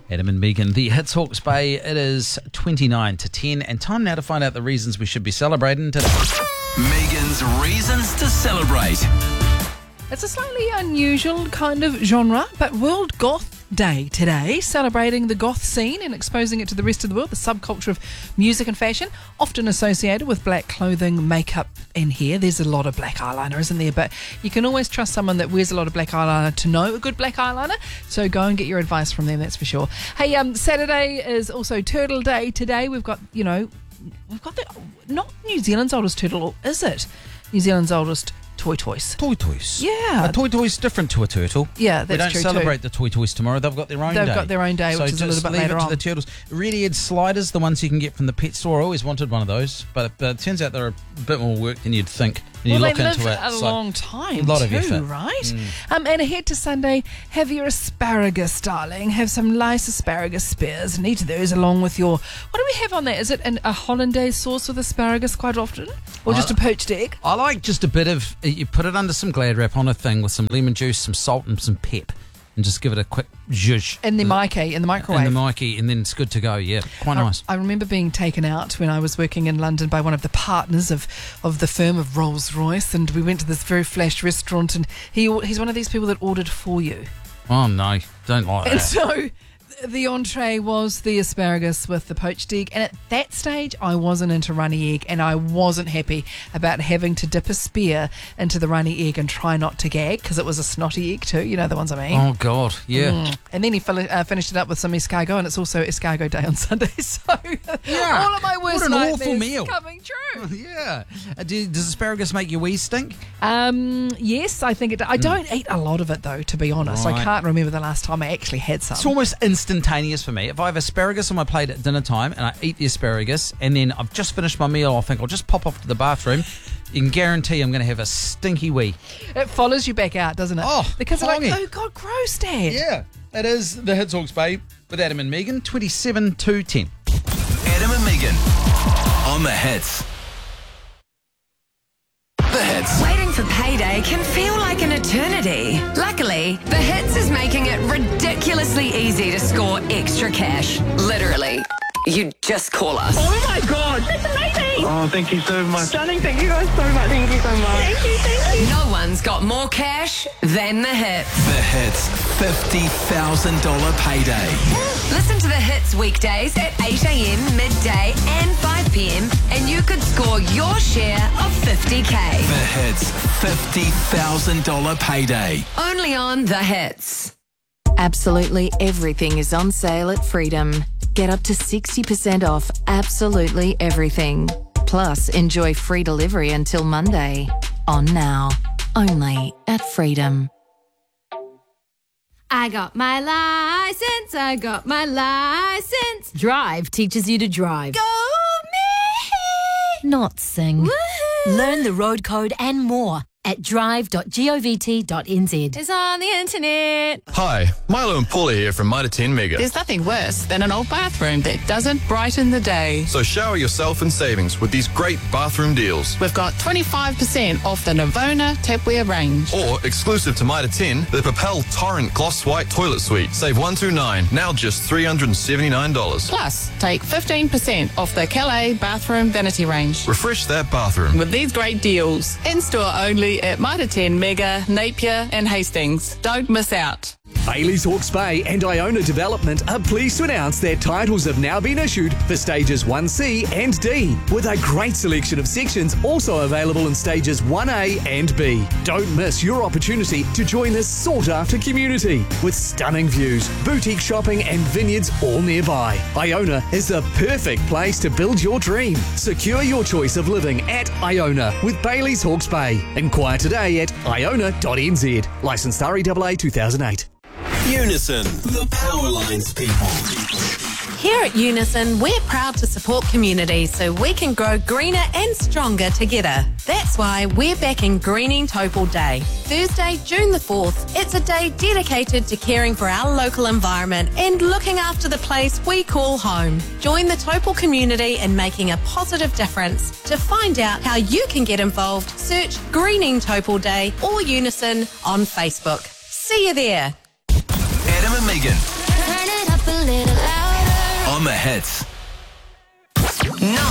Adam and Megan, the Hits Hawke's Bay. It is 29 to 10, and time now to find out the reasons we should be celebrating today. Megan's Reasons to Celebrate. It's a slightly unusual kind of genre, but World Goth Day today, celebrating the goth scene and exposing it to the rest of the world, the subculture of music and fashion, often associated with black clothing, makeup and hair. There's a lot of black eyeliner, isn't there? But you can always trust someone that wears a lot of black eyeliner to know a good black eyeliner, so go and get your advice from them, that's for sure. Hey, Saturday is also Turtle Day today. We've got the, not New Zealand's oldest turtle, is it? New Zealand's oldest Toy Toys. Toy Toys? Yeah. A Toy Toy's different to a turtle. Yeah, that's true. We don't celebrate the Toy Toys tomorrow. They've got their own day. They've got their own day, which is a little bit later on. So just leave it to the turtles. Really, sliders, the ones you can get from the pet store. I always wanted one of those, but it turns out they're a bit more work than you'd think. And well, you look they into live it, a long time, a lot of too, effort, right? And ahead to Sunday, have your asparagus, darling. Have some nice asparagus spears and eat those along with your... What do we have on there? Is it a hollandaise sauce with asparagus quite often? Or just a poached egg? I like just a bit of... You put it under some Glad wrap on a thing with some lemon juice, some salt and some pep, and just give it a quick zhuzh. In the microwave. In the Mikey, and then it's good to go, yeah. Quite nice. I remember being taken out when I was working in London by one of the partners of the firm of Rolls-Royce, and we went to this very flash restaurant, and he's one of these people that ordered for you. Oh, no. Don't like that. And so... the entree was the asparagus with the poached egg, and at that stage I wasn't into runny egg, and I wasn't happy about having to dip a spear into the runny egg and try not to gag, because it was a snotty egg too, you know the ones I mean. Oh God, yeah. And then he finished it up with some escargot, and it's also escargot day on Sunday, so all of my worst nightmares coming true. Yeah. Does asparagus make your wee stink? Yes, I think it does. I don't eat a lot of it though, to be honest. Right. I can't remember the last time I actually had some. It's almost instantaneous for me. If I have asparagus on my plate at dinner time and I eat the asparagus and then I've just finished my meal, I think I'll just pop off to the bathroom. You can guarantee I'm going to have a stinky wee. It follows you back out, doesn't it? Oh, because they're like, oh God, gross, Dad. Yeah, it is the Hits Hawke's Bay with Adam and Megan, 27 to 10. Adam and Megan on the Hits. The Hits. Waiting for payday can feel like an eternity. Luckily, The Hits is making it ridiculously easy to score extra cash. Literally. You just call us. Oh my God, that's amazing! Oh, thank you so much. Stunning, thank you guys so much. Thank you so much. Thank you. No one's got more cash than The Hits. The Hits $50,000 payday. Listen to The Hits weekdays at 8 a.m, midday and 5 p.m, and you could score your share of $50K. The Hits $50,000 payday. Only on The Hits. Absolutely everything is on sale at Freedom. Get up to 60% off absolutely everything. Plus, enjoy free delivery until Monday. On now. Only at Freedom. I got my license. I got my license. Drive teaches you to drive. Go me! Not sing. Woohoo! Learn the road code and more at drive.govt.nz. It's on the internet. Hi, Milo and Paula here from Mitre 10 Mega. There's nothing worse than an old bathroom that doesn't brighten the day. So shower yourself in savings with these great bathroom deals. We've got 25% off the Navona tapware range. Or, exclusive to Mitre 10, the Propel Torrent Gloss White Toilet Suite. Save $129, now just $379. Plus, take 15% off the Calais bathroom vanity range. Refresh that bathroom with these great deals. In-store only at Mitre 10 Mega, Napier and Hastings. Don't miss out. Bailey's Hawke's Bay and Iona Development are pleased to announce their titles have now been issued for stages 1C and D, with a great selection of sections also available in stages 1A and B. Don't miss your opportunity to join this sought-after community with stunning views, boutique shopping and vineyards all nearby. Iona is the perfect place to build your dream. Secure your choice of living at Iona with Bailey's Hawke's Bay. Inquire today at iona.nz. Licensed REAA 2008. Unison, the Powerlines people. Here at Unison, we're proud to support communities so we can grow greener and stronger together. That's why we're backing Greening Topol Day. Thursday, June the 4th, it's a day dedicated to caring for our local environment and looking after the place we call home. Join the Topol community in making a positive difference. To find out how you can get involved, search Greening Topol Day or Unison on Facebook. See you there. Adam and Megan. Turn it up a little. on the hits.